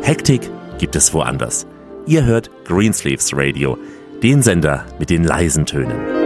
Hektik gibt es woanders. Ihr hört Greensleeves Radio, den Sender mit den leisen Tönen.